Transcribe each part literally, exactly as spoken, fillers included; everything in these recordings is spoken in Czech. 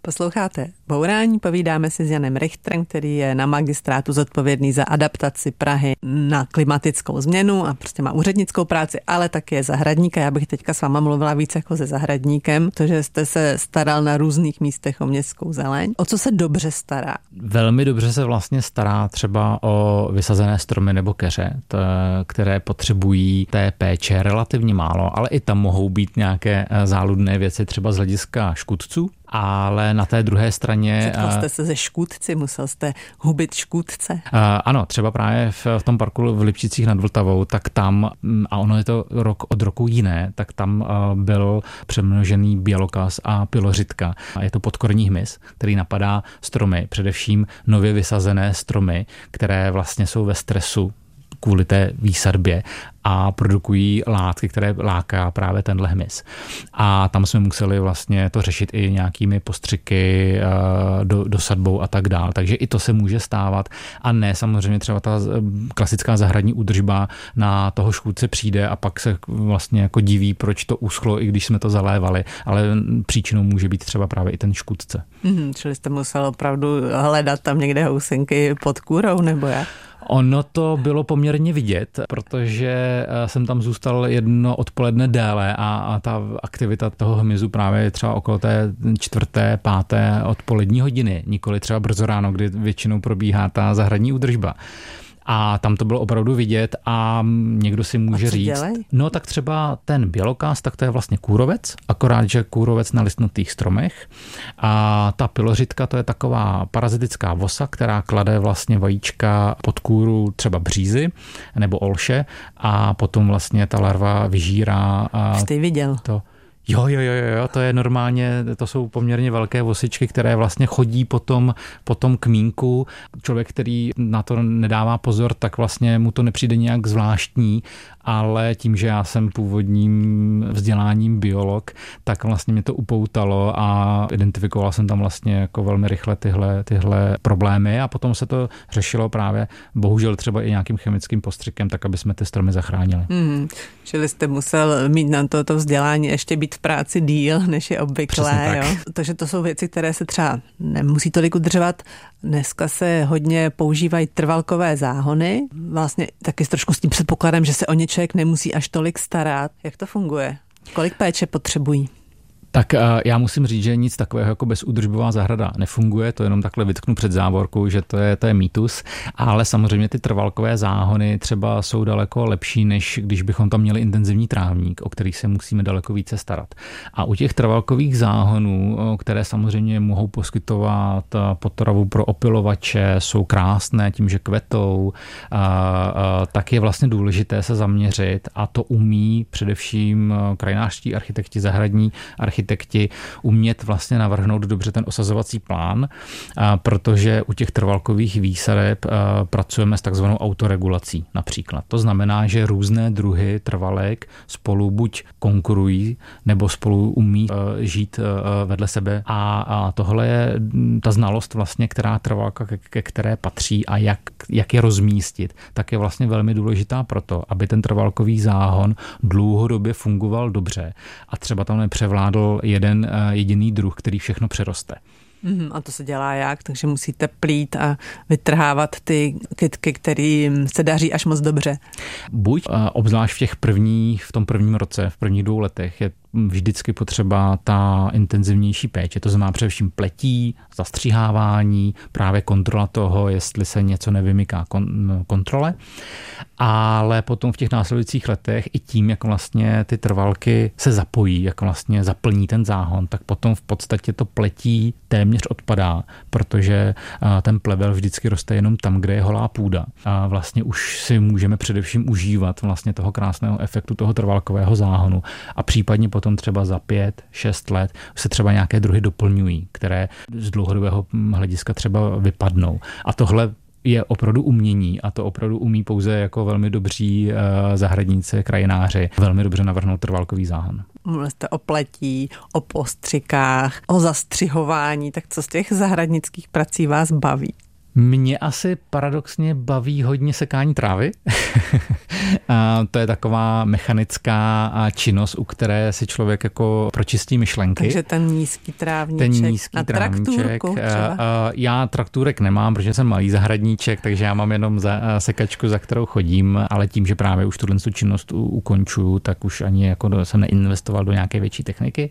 Posloucháte Bourání, povídáme si s Janem Richterem, který je na magistrátu zodpovědný za adaptaci Prahy na klimatickou změnu a prostě má úřednickou práci, ale taky je zahradník a já bych teďka s váma mluvila víc jako se zahradníkem, protože jste se staral na různých místech o městskou zeleň. O co se dobře stará? Velmi dobře se vlastně stará třeba o vysazené stromy nebo keře, které potřebují té péče relativně málo, ale i tam mohou být nějaké záludné věci třeba z hlediska škůdců. Ale na té druhé straně... Setkal jste se ze škůdci, musel jste hubit škůdce? Uh, ano, třeba právě v, v tom parku v Lipšicích nad Vltavou, tak tam, a ono je to rok od roku jiné, tak tam uh, byl přemnožený bělokas a pilořitka. Je to podkorní hmyz, který napadá stromy, především nově vysazené stromy, které vlastně jsou ve stresu kvůli té výsadbě a produkují látky, které láká právě tenhle hmyz. A tam jsme museli vlastně to řešit i nějakými postřiky, do, dosadbou a tak dál. Takže i to se může stávat a ne samozřejmě třeba ta klasická zahradní údržba na toho škůdce přijde a pak se vlastně jako diví, proč to uschlo, i když jsme to zalévali, ale příčinou může být třeba právě i ten škůdce. Hmm, čili jste musel opravdu hledat tam někde housenky pod kůrou, nebo jak? Ono to bylo poměrně vidět, protože jsem tam zůstal jedno odpoledne déle a, a ta aktivita toho hmyzu právě třeba okolo té čtvrté, páté odpolední hodiny, nikoli třeba brzo ráno, kdy většinou probíhá ta zahradní údržba. A tam to bylo opravdu vidět a někdo si může říct, dělej? No tak třeba ten bělokas, tak to je vlastně kůrovec, akorát, že kůrovec na listnatých stromech. A ta pilořitka, to je taková parazitická vosa, která klade vlastně vajíčka pod kůru třeba břízy nebo olše a potom vlastně ta larva vyžírá. Jste viděl? To. Jo, jo, jo, jo, to je normálně, to jsou poměrně velké vosičky, které vlastně chodí potom, potom k mínku. Člověk, který na to nedává pozor, tak vlastně mu to nepřijde nějak zvláštní, ale tím, že já jsem původním vzděláním biolog, tak vlastně mě to upoutalo a identifikoval jsem tam vlastně jako velmi rychle tyhle, tyhle problémy a potom se to řešilo právě bohužel třeba i nějakým chemickým postřikem, tak aby jsme ty stromy zachránili. Hmm, čili jste musel mít na toto vzdělání ještě být v práci díl, než je obvyklé. Jo? Takže to jsou věci, které se třeba nemusí tolik udržovat. Dneska se hodně používají trvalkové záhony. Vlastně taky s trošku s tím předpokladem, že se o ně člověk nemusí až tolik starat. Jak to funguje? Kolik péče potřebují? Tak já musím říct, že nic takového jako bezúdržbová zahrada nefunguje, to jenom takhle vytknu před závorkou, že to je, to je mýtus, ale samozřejmě ty trvalkové záhony třeba jsou daleko lepší, než když bychom tam měli intenzivní trávník, o kterých se musíme daleko více starat. A u těch trvalkových záhonů, které samozřejmě mohou poskytovat potravu pro opilovače, jsou krásné tím, že kvetou, tak je vlastně důležité se zaměřit a to umí především krajinářští architekti, zahradní architekti, architekti umět vlastně navrhnout dobře ten osazovací plán, protože u těch trvalkových výsadeb pracujeme s takzvanou autoregulací například. To znamená, že různé druhy trvalek spolu buď konkurují, nebo spolu umí žít vedle sebe a tohle je ta znalost vlastně, která trvalka, ke které patří a jak, jak je rozmístit, tak je vlastně velmi důležitá proto, aby ten trvalkový záhon dlouhodobě fungoval dobře a třeba tam nepřevládl jeden jediný druh, který všechno přeroste. Mm, a to se dělá jak? Takže musíte plít a vytrhávat ty kytky, kterým se daří až moc dobře. Buď obzvlášť v těch prvních, v tom prvním roce, v prvních dvou letech je vždycky potřeba ta intenzivnější péče, to znamená především pletí, zastřihávání, právě kontrola toho, jestli se něco nevymyká kon- kontrole, ale potom v těch následujících letech i tím, jak vlastně ty trvalky se zapojí, jak vlastně zaplní ten záhon, tak potom v podstatě to pletí téměř odpadá, protože ten plevel vždycky roste jenom tam, kde je holá půda. A vlastně už si můžeme především užívat vlastně toho krásného efektu toho trvalkového záhonu a případně potom třeba za pět, šest let se třeba nějaké druhy doplňují, které z dlouhodobého hlediska třeba vypadnou. A tohle je opravdu umění a to opravdu umí pouze jako velmi dobří zahradníci, krajináři velmi dobře navrhnout trvalkový záhon. Mluvili jste o pletí, o postřikách, o zastřihování, tak co z těch zahradnických prací vás baví? Mě asi paradoxně baví hodně sekání trávy. A to je taková mechanická činnost, u které si člověk jako pročistí myšlenky. Takže ten nízký trávníček. Ten nízký na trávníček. traktůrku Já traktůrek nemám, protože jsem malý zahradníček, takže já mám jenom za, sekačku, za kterou chodím, ale tím, že právě už tuhle činnost ukončuju, tak už ani jako jsem neinvestoval do nějaké větší techniky.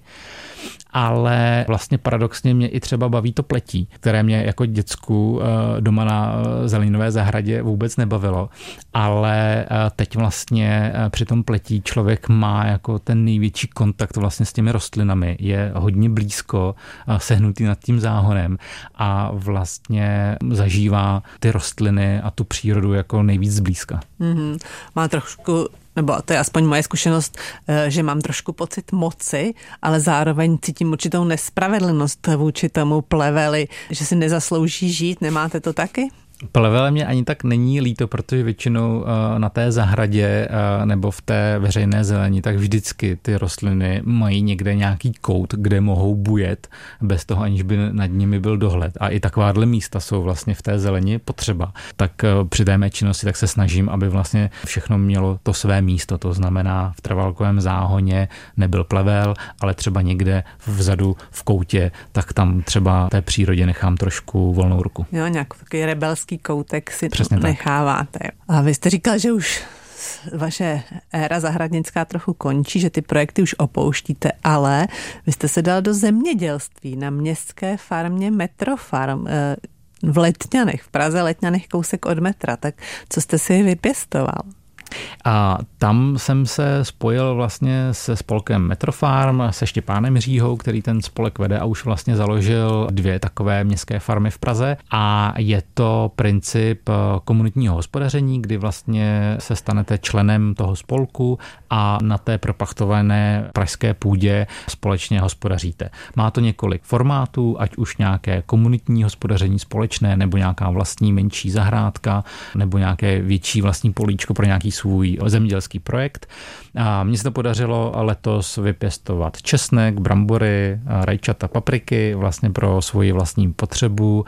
Ale vlastně paradoxně mě i třeba baví to pletí, které mě jako děcku doma na zeleninové zahradě vůbec nebavilo. Ale teď vlastně při tom pletí člověk má jako ten největší kontakt vlastně s těmi rostlinami. Je hodně blízko sehnutý nad tím záhonem a vlastně zažívá ty rostliny a tu přírodu jako nejvíc zblízka. Mm-hmm. Má trošku nebo to je aspoň moje zkušenost, že mám trošku pocit moci, ale zároveň cítím určitou nespravedlnost vůči tomu pleveli, že si nezaslouží žít. Nemáte to taky? Plevele mě ani tak není líto, protože většinou na té zahradě nebo v té veřejné zelení, tak vždycky ty rostliny mají někde nějaký kout, kde mohou bujet, bez toho, aniž by nad nimi byl dohled. A i takováhle místa jsou vlastně v té zeleni potřeba. Tak při té mé činnosti tak se snažím, aby vlastně všechno mělo to své místo. To znamená, v trvalkovém záhoně nebyl plevel, ale třeba někde vzadu v koutě, tak tam třeba té přírodě nechám trošku volnou ruku. Jo, nějak takový rebelský koutek si Přesně necháváte. Tak. A vy jste říkal, že už vaše éra zahradnická trochu končí, že ty projekty už opouštíte, ale vy jste se dal do zemědělství na městské farmě Metrofarm v Letňanech, v Praze Letňanech, kousek od metra. Tak co jste si vypěstoval? A tam jsem se spojil vlastně se spolkem Metrofarm, se Štěpánem Říhou, který ten spolek vede a už vlastně založil dvě takové městské farmy v Praze. A je to princip komunitního hospodaření, kdy vlastně se stanete členem toho spolku a na té propachtované pražské půdě společně hospodaříte. Má to několik formátů, ať už nějaké komunitní hospodaření společné, nebo nějaká vlastní menší zahrádka, nebo nějaké větší vlastní políčko pro nějaký svůj zemědělský projekt. A mně se to podařilo letos vypěstovat česnek, brambory, rajčata, papriky vlastně pro svoji vlastní potřebu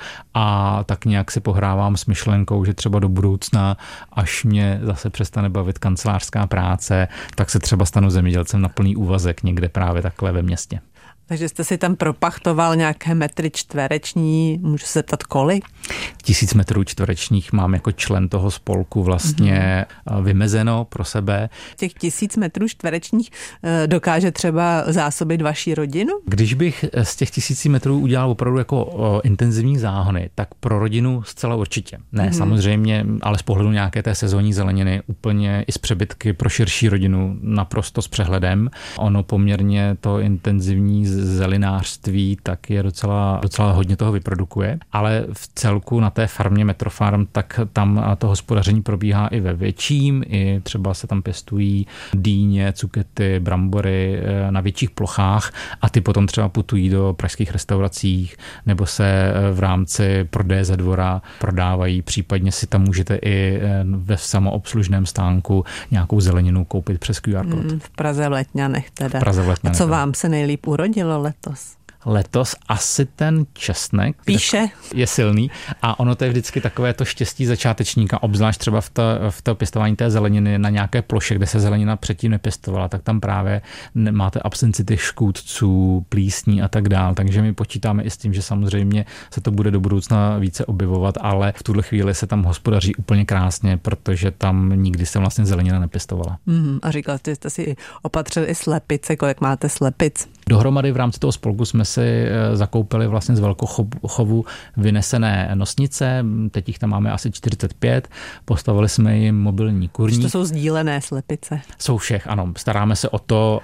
a tak nějak si pohrávám s myšlenkou, že třeba do budoucna, až mě zase přestane bavit kancelářská práce, tak se třeba stanu zemědělcem na plný úvazek někde právě takhle ve městě. Takže jste si tam propachtoval nějaké metry čtvereční, můžu se zeptat kolik? Tisíc metrů čtverečních mám jako člen toho spolku vlastně mm-hmm. vymezeno pro sebe. Těch tisíc metrů čtverečních dokáže třeba zásobit vaši rodinu? Když bych z těch tisíc metrů udělal opravdu jako intenzivní záhony, tak pro rodinu zcela určitě. Ne, mm-hmm. samozřejmě, ale z pohledu nějaké té sezónní zeleniny úplně i z přebytky pro širší rodinu naprosto s přehledem. Ono poměrně to intenzivní zelinářství tak je docela, docela hodně toho vyprodukuje, ale v celku na té farmě Metrofarm, tak tam to hospodaření probíhá i ve větším, i třeba se tam pěstují dýně, cukety, brambory na větších plochách a ty potom třeba putují do pražských restauracích nebo se v rámci prodeje ze dvora prodávají, případně si tam můžete i ve samoobslužném stánku nějakou zeleninu koupit přes Q R kód. Mm, v Praze v Letňanech teda. V Praze v Letňanech. A co vám se nejlíp urodilo letos? Letos asi ten česnek Píše. je silný a ono to je vždycky takové to štěstí začátečníka, obzvlášť třeba v to, v to pěstování té zeleniny na nějaké ploše, kde se zelenina předtím nepěstovala, tak tam právě máte absenci těch škůdců, plísní a tak dál, takže my počítáme i s tím, že samozřejmě se to bude do budoucna více objevovat, ale v tuhle chvíli se tam hospodaří úplně krásně, protože tam nikdy se vlastně zelenina nepěstovala. Mm, a říkal jste, jste si opatřili i slepice, kolik máte slepic? Dohromady v rámci toho spolku jsme si zakoupili vlastně z velkochovu vynesené nosnice, teď jich tam máme asi čtyřicet pět, postavili jsme jim mobilní kurník. To jsou sdílené slepice? Jsou všech, ano. Staráme se o to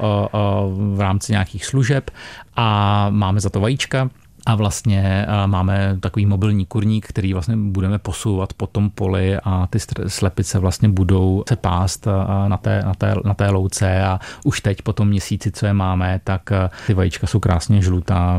v rámci nějakých služeb a máme za to vajíčka. A vlastně máme takový mobilní kurník, který vlastně budeme posouvat po tom poli a ty slepice vlastně budou se pást na té, na té, na té louce a už teď po tom měsíci, co je máme, tak ty vajíčka jsou krásně žlutá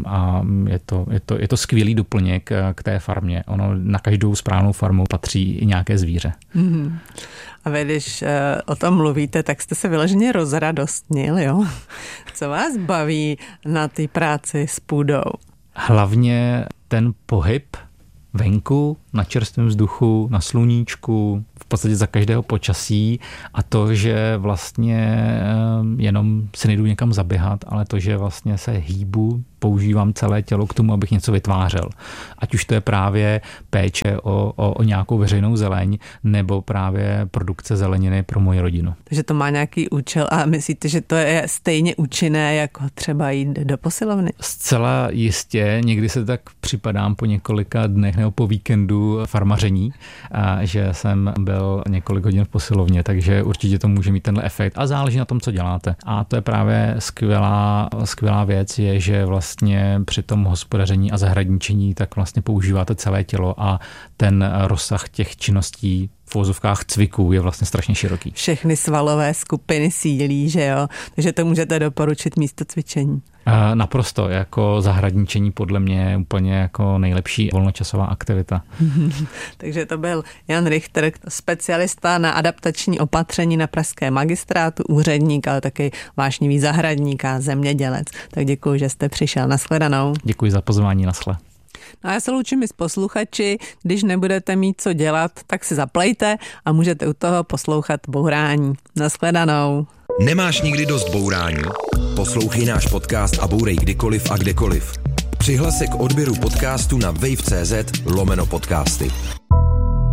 a je to, je to, je to skvělý doplněk k té farmě. Ono na každou správnou farmu patří i nějaké zvíře. Mm-hmm. A vy, když o tom mluvíte, tak jste se vyloženě rozradostnil, jo? Co vás baví na té práci s půdou? Hlavně ten pohyb venku, na čerstvém vzduchu, na sluníčku, v podstatě za každého počasí a to, že vlastně jenom se nejdu někam zaběhat, ale to, že vlastně se hýbu, používám celé tělo k tomu, abych něco vytvářel. Ať už to je právě péče o, o, o nějakou veřejnou zeleň, nebo právě produkce zeleniny pro moji rodinu. Takže to má nějaký účel a myslíte, že to je stejně účinné, jako třeba jít do posilovny? Zcela jistě, někdy se tak připadám po několika dnech nebo po víkendu farmaření, že jsem byl několik hodin v posilovně, takže určitě to může mít tenhle efekt a záleží na tom, co děláte. A to je právě skvělá, skvělá věc, je, že vlastně Vlastně při tom hospodaření a zahradničení tak vlastně používáte celé tělo a ten rozsah těch činností v uvozovkách cviků je vlastně strašně široký. Všechny svalové skupiny sílí, že jo? Takže to můžete doporučit místo cvičení. Naprosto, jako zahradničení podle mě je úplně jako nejlepší volnočasová aktivita. Takže to byl Jan Richter, specialista na adaptační opatření na pražském magistrátu, úředník, ale taky vášnivý zahradník a zemědělec. Tak děkuji, že jste přišel. Nashledanou. Děkuji za pozvání, nashle. No a já se loučím i s posluchači, když nebudete mít co dělat, tak si zaplejte a můžete u toho poslouchat bourání. Nashledanou. Nemáš nikdy dost bourání? Poslouchej náš podcast a bourej kdykoliv a kdekoliv. Přihlas se k odběru podcastu na wave tečka cz lomeno podcasty.